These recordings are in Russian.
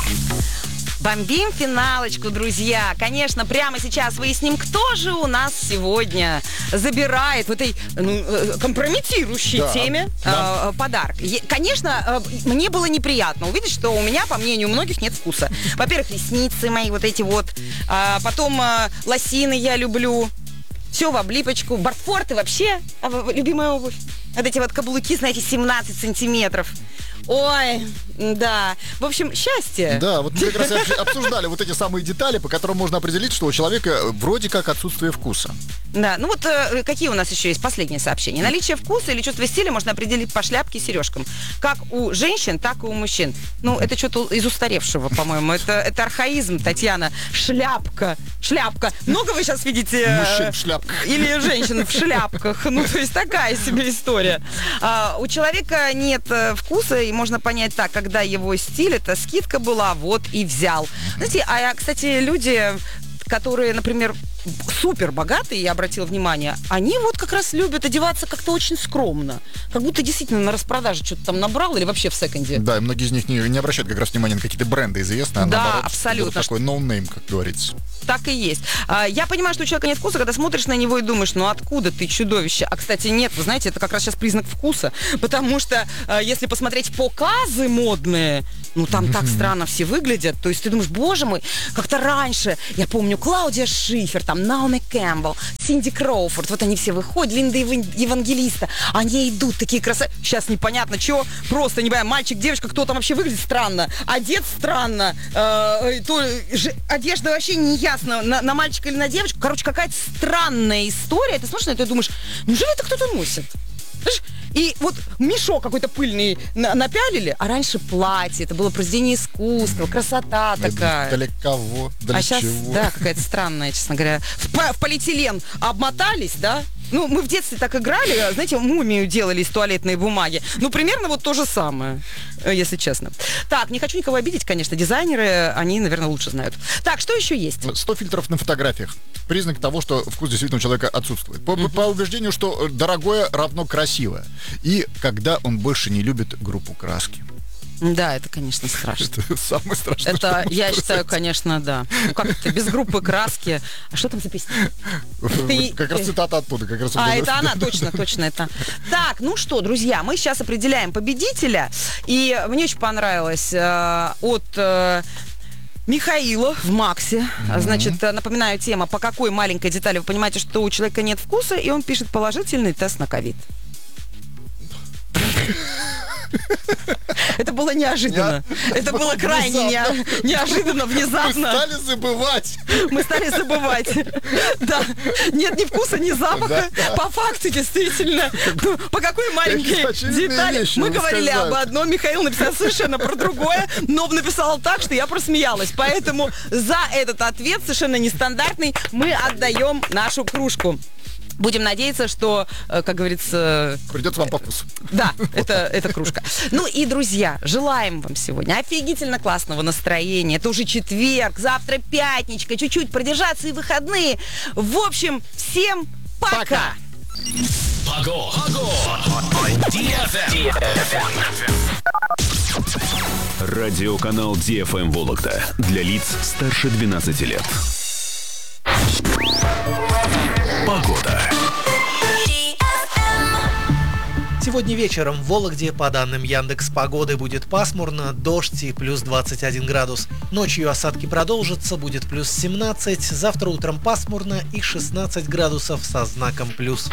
Бомбим финалочку, друзья. Конечно, прямо сейчас выясним, кто же у нас сегодня забирает в этой компрометирующей теме подарок. Конечно, мне было неприятно увидеть, что у меня, по мнению многих, нет вкуса. Во-первых, ресницы мои вот эти вот. Потом лосины я люблю. Все в облипочку. Бартфорты вообще любимая обувь. Вот эти вот каблуки, знаете, 17 сантиметров. Ой, да. В общем, счастье. Да, вот мы как раз обсуждали вот эти самые детали, по которым можно определить, что у человека вроде как отсутствие вкуса. Да, ну вот какие у нас еще есть последние сообщения? Наличие вкуса или чувство стиля можно определить по шляпке и сережкам. Как у женщин, так и у мужчин. Ну, это что-то из устаревшего, по-моему. Это архаизм, Татьяна. Шляпка. Много вы сейчас видите... Мужчин в шляпках. Или женщин в шляпках. Ну, то есть такая себе история. У человека нет вкуса, и можно понять так, когда его стиль, это скидка была, вот и взял. Знаете, кстати, люди, которые, например, супер богатые, я обратила внимание, они вот как раз любят одеваться как-то очень скромно. Как будто действительно на распродаже что-то там набрал или вообще в секонде. Да, и многие из них не обращают как раз внимания на какие-то бренды известные, а да, наоборот, абсолютно. Такой ноунейм, как говорится. Так и есть. Я понимаю, что у человека нет вкуса, когда смотришь на него и думаешь, ну откуда ты, чудовище? А, кстати, нет, вы знаете, это как раз сейчас признак вкуса, потому что если посмотреть показы модные, ну там так странно все выглядят, то есть ты думаешь, боже мой, как-то раньше, я помню, Клаудия Шифер, там Наоми Кэмпбелл, Синди Кроуфорд, вот они все выходят, Линда Евангелиста, они идут такие красавцы. Сейчас непонятно, чего, просто не понимаю, мальчик, девочка, кто там вообще выглядит странно, одет странно, одежда вообще не ясна, на мальчика или на девочку. Короче, какая-то странная история. Ты смотришь на это и думаешь, неужели это кто-то носит? И вот мешок какой-то пыльный напялили, а раньше платье, это было произведение искусства, красота такая. Для кого? Для сейчас, чего? да, какая-то странная, честно говоря. В полиэтилен обмотались, да? Ну, мы в детстве так играли, знаете, мумию делали из туалетной бумаги. Ну, примерно вот то же самое, если честно. Так, не хочу никого обидеть, конечно, дизайнеры, они, наверное, лучше знают. Так, что еще есть? 100 фильтров на фотографиях. Признак того, что вкус действительно у человека отсутствует. По убеждению, что дорогое равно красивое. И когда он больше не любит группу краски. Да, это, конечно, страшно. Это самое страшное. Это, я считаю, конечно, да. Ну, как это, без группы краски. А что там за песня? Как раз цитата оттуда. Это она, точно это. Так, ну что, друзья, мы сейчас определяем победителя. И мне очень понравилось от... Михаила в Максе. Значит, напоминаю, тема, по какой маленькой детали вы понимаете, что у человека нет вкуса, и он пишет положительный тест на ковид. Это было неожиданно. Это было крайне неожиданно, внезапно. Мы стали забывать. Да. Нет ни вкуса, ни запаха. По факту, действительно. По какой маленькой детали. Мы говорили об одном, Михаил написал совершенно про другое, но написал так, что я просмеялась. Поэтому за этот ответ, совершенно нестандартный, мы отдаем нашу кружку. Будем надеяться, что, как говорится... Придется вам по вкусу. Да, это кружка. Ну и, друзья, желаем вам сегодня офигительно классного настроения. Это уже четверг, завтра пятничка, чуть-чуть продержаться и выходные. В общем, всем пока! Радиоканал DFM Вологда для лиц старше 12 лет. Погода. Сегодня вечером в Вологде, по данным Яндекс.Погоды, будет пасмурно, дождь и плюс 21 градус. Ночью осадки продолжатся, будет плюс 17, завтра утром пасмурно и 16 градусов со знаком плюс.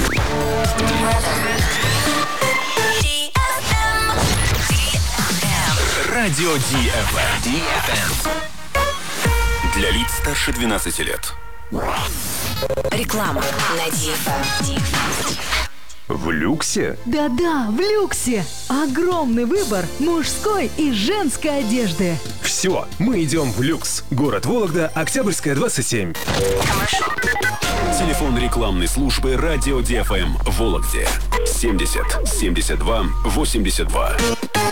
Радио DFM. Для лиц старше 12 лет. Реклама на DFM. В люксе? Да-да, в люксе. Огромный выбор мужской и женской одежды. Все, мы идем в люкс. Город Вологда, Октябрьская, 27. Телефон рекламной службы Радио DFM в Вологде. 70 72 82.